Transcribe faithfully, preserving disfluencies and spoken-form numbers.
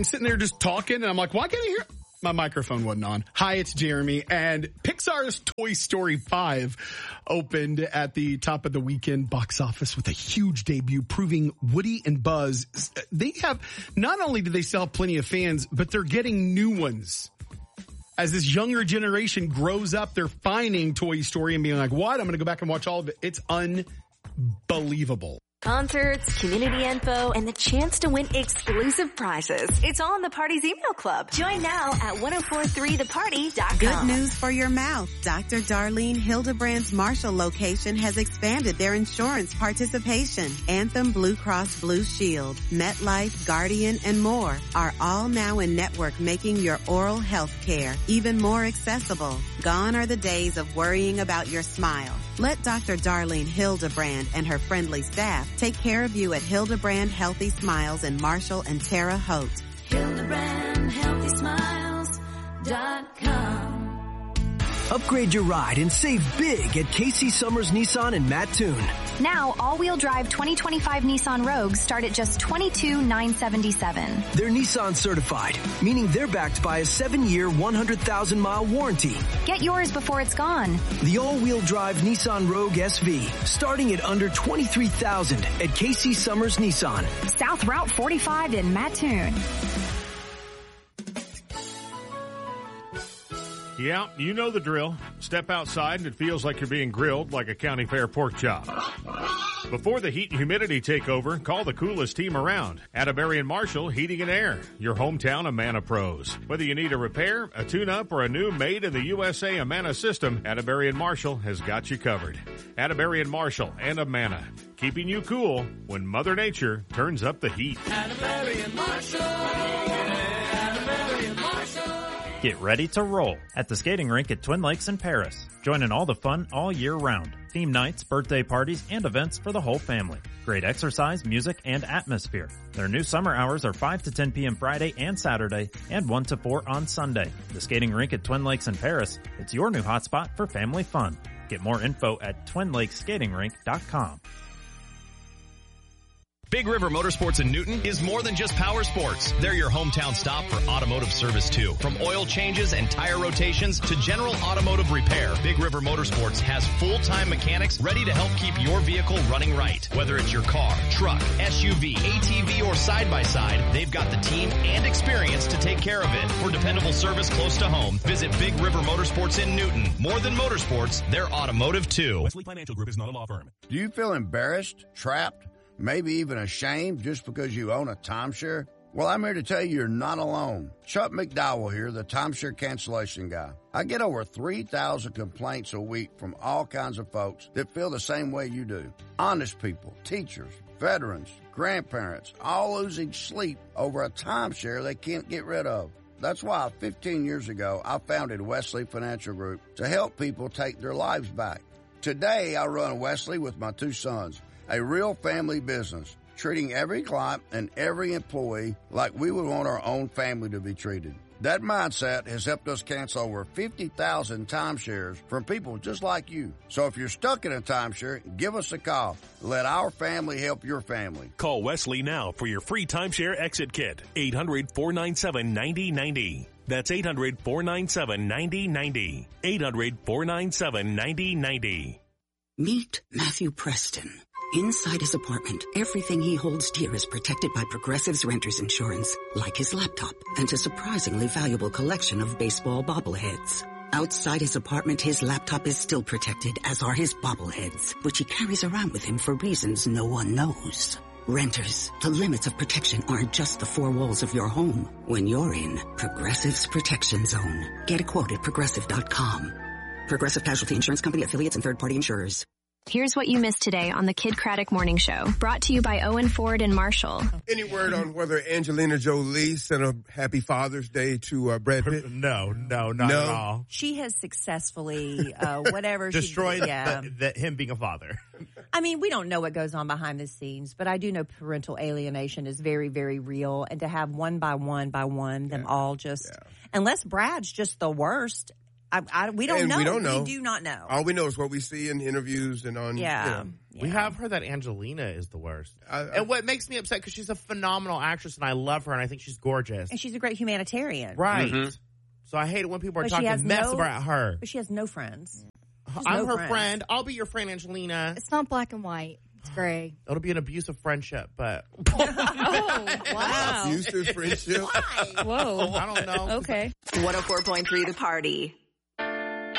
I'm sitting there just talking, and I'm like, why can't I hear? My microphone wasn't on. Hi, it's Jeremy. And Pixar's Toy Story five opened at the top of the weekend box office with a huge debut, proving Woody and Buzz, they have, not only do they still have plenty of fans, but they're getting new ones. As this younger generation grows up, they're finding Toy Story and being like, what? I'm going to go back and watch all of it. It's unbelievable. Concerts, community info, and the chance to win exclusive prizes. It's all in the Party's email club. Join now at ten forty-three the party dot com. Good news for your mouth. Doctor Darlene Hildebrand's Marshall location has expanded their insurance participation. Anthem Blue Cross Blue Shield, MetLife, Guardian, and more are all now in network, making your oral health care even more accessible. Gone are the days of worrying about your smile. Let Doctor Darlene Hildebrand and her friendly staff take care of you at Hildebrand Healthy Smiles in Marshall and Terre Haute. Hildebrand Healthy Smiles dot com. Upgrade your ride and save big at Casey Summers Nissan in Mattoon. Now, all-wheel drive twenty twenty-five Nissan Rogues start at just twenty-two thousand nine hundred seventy-seven dollars. They're Nissan certified, meaning they're backed by a seven-year, one hundred thousand mile warranty. Get yours before it's gone. The all-wheel drive Nissan Rogue S V, starting at under twenty-three thousand dollars at Casey Summers Nissan. South Route forty-five in Mattoon. Yeah, you know the drill. Step outside and it feels like you're being grilled like a county fair pork chop. Before the heat and humidity take over, call the coolest team around. Atterbury and Marshall Heating and Air, your hometown Amana pros. Whether you need a repair, a tune-up, or a new made in the U S A Amana system, Atterbury and Marshall has got you covered. Atterbury and Marshall and Amana, keeping you cool when Mother Nature turns up the heat. Atterbury and Marshall. Atterbury and Marshall. Get ready to roll at the skating rink at Twin Lakes in Paris. Join in all the fun all year round. Theme nights, birthday parties, and events for the whole family. Great exercise, music, and atmosphere. Their new summer hours are five to ten p.m. Friday and Saturday, and one to four on Sunday. The skating rink at Twin Lakes in Paris, it's your new hotspot for family fun. Get more info at twin lakes skating rink dot com. Big River Motorsports in Newton is more than just power sports. They're your hometown stop for automotive service too. From oil changes and tire rotations to general automotive repair, Big River Motorsports has full-time mechanics ready to help keep your vehicle running right. Whether it's your car, truck, S U V, A T V, or side-by-side, they've got the team and experience to take care of it. For dependable service close to home, visit Big River Motorsports in Newton. More than motorsports, they're automotive too. Wesley Financial Group is not a law firm. Do you feel embarrassed, trapped, maybe even ashamed just because you own a timeshare? Well, I'm here to tell you you're not alone. Chuck McDowell here, the timeshare cancellation guy. I get over three thousand complaints a week from all kinds of folks that feel the same way you do. Honest people, teachers, veterans, grandparents, all losing sleep over a timeshare they can't get rid of. That's why fifteen years ago, I founded Wesley Financial Group to help people take their lives back. Today, I run Wesley with my two sons, a real family business, treating every client and every employee like we would want our own family to be treated. That mindset has helped us cancel over fifty thousand timeshares from people just like you. So if you're stuck in a timeshare, give us a call. Let our family help your family. Call Wesley now for your free timeshare exit kit. eight hundred, four nine seven, nine zero nine zero. That's eight hundred, four nine seven, nine zero nine zero. eight hundred, four nine seven, nine zero nine zero. Meet Matthew Preston. Inside his apartment, everything he holds dear is protected by Progressive's renter's insurance, like his laptop and a surprisingly valuable collection of baseball bobbleheads. Outside his apartment, his laptop is still protected, as are his bobbleheads, which he carries around with him for reasons no one knows. Renters, the limits of protection aren't just the four walls of your home. When you're in Progressive's Protection Zone, get a quote at progressive dot com. Progressive Casualty Insurance Company, affiliates, and third-party insurers. Here's what you missed today on the Kid Craddock Morning Show, brought to you by Owen Ford and Marshall. Any word on whether Angelina Jolie sent a happy Father's Day to uh, Brad Pitt? No, no, not no. at all. She has successfully, uh, whatever. Destroyed she, yeah. the, the, him being a father. I mean, we don't know what goes on behind the scenes, but I do know parental alienation is very, very real. And to have one by one by one, them yeah. all just, yeah. unless Brad's just the worst, I, I, we don't And know. we don't know. We do not know. All we know is what we see in interviews and on. Yeah. You know. We have heard that Angelina is the worst. I, I, and what makes me upset, because she's a phenomenal actress and I love her and I think she's gorgeous. And she's a great humanitarian. Right. Mm-hmm. So I hate it when people are But she talking has mess no- about her. But she has no friends. She's I'm no her friends. friend. I'll be your friend, Angelina. It's not black and white. It's gray. It'll be an abusive friendship, but Oh, wow. Abusive friendship. Whoa. I don't know. Okay. one oh four point three The Party.